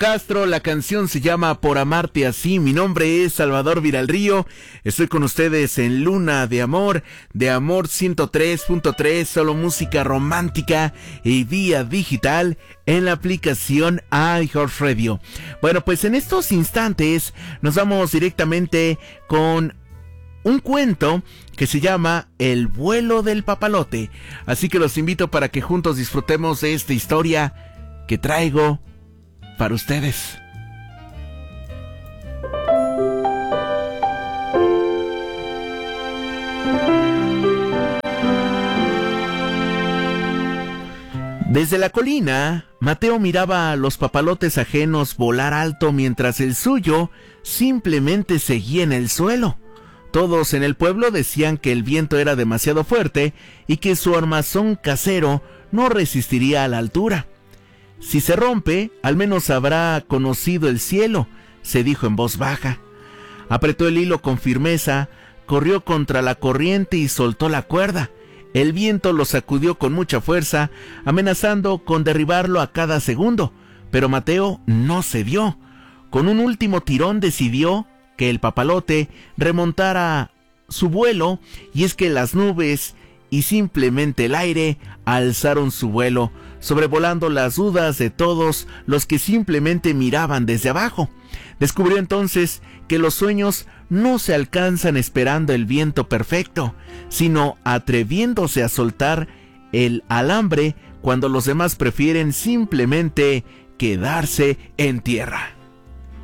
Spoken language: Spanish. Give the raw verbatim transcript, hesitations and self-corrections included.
Castro, la canción se llama Por Amarte Así. Mi nombre es Salvador Viralrío, estoy con ustedes en Luna de Amor, de Amor ciento tres punto tres, solo música romántica y vía digital en la aplicación iHeartRadio. Bueno, pues en estos instantes nos vamos directamente con un cuento que se llama El vuelo del papalote. Así que los invito para que juntos disfrutemos de esta historia que traigo para ustedes. Desde la colina, Mateo miraba a los papalotes ajenos volar alto mientras el suyo simplemente seguía en el suelo. Todos en el pueblo decían que el viento era demasiado fuerte y que su armazón casero no resistiría a la altura. Si se rompe, al menos habrá conocido el cielo, se dijo en voz baja. Apretó el hilo con firmeza, corrió contra la corriente y soltó la cuerda. El viento lo sacudió con mucha fuerza, amenazando con derribarlo a cada segundo, pero Mateo no cedió. Con un último tirón decidió que el papalote remontara su vuelo, y es que las nubes y simplemente el aire alzaron su vuelo, sobrevolando las dudas de todos los que simplemente miraban desde abajo. Descubrió entonces que los sueños no se alcanzan esperando el viento perfecto, sino atreviéndose a soltar el alambre cuando los demás prefieren simplemente quedarse en tierra.